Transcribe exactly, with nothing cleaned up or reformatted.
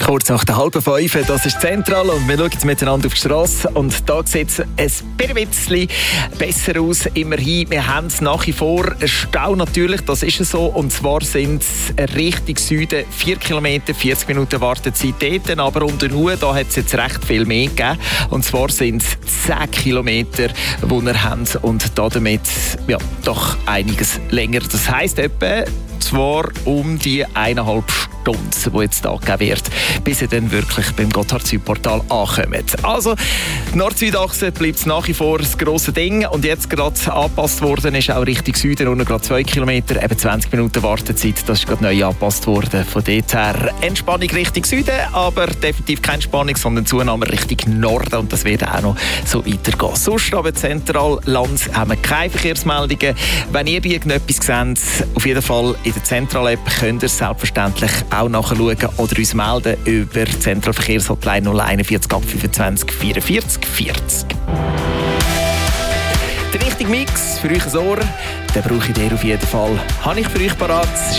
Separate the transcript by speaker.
Speaker 1: Kurz nach der halben fünf, das ist zentral und wir schauen jetzt miteinander auf die Straße und da sieht es ein bisschen besser aus. Immerhin, wir haben es nach wie vor einen Stau natürlich, das ist es so, und zwar sind es Richtung Süden vier Kilometer, vierzig Minuten Wartezeit dort, aber unter Nuh, da hat es jetzt recht viel mehr gegeben, und zwar sind es zehn Kilometer, die wir haben und damit ja, doch einiges länger. Das heisst etwa, zwar um die eineinhalb Stunden, die jetzt da gegeben wird, bis ihr dann wirklich beim Gotthard-Süd-Portal ankommt. Also, die Nord-Süd-Achse bleibt nach wie vor das grosse Ding und jetzt gerade angepasst worden ist auch Richtung Süden, nur noch gerade zwei Kilometer, eben zwanzig Minuten Wartezeit, das ist gerade neu angepasst worden. Von dort her Entspannung Richtung Süden, aber definitiv keine Spannung, sondern Zunahme Richtung Norden und das wird auch noch so weitergehen. Sonst aber zentral Land haben wir keine Verkehrsmeldungen. Wenn ihr irgendetwas seht, auf jeden Fall in der Zentral-App könnt ihr selbstverständlich auch nachschauen oder uns melden über die Zentralverkehrshotline null einundvierzig fünfundzwanzig vierundvierzig vierzig. Der richtige Mix für euch ein Ohr, den brauche ich dir auf jeden Fall. Habe ich für euch parat.